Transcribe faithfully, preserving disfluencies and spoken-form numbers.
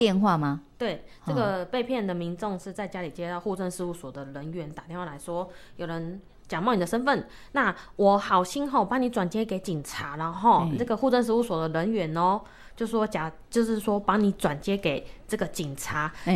电话吗？ 对，这个被骗的民众是在家里接到户政事务所的人员打电话来说，有人假冒你的身份，那我好心吼帮你转接给警察，然后这个户政事务所的人员哦，就说假就是说帮你转接给这个警察，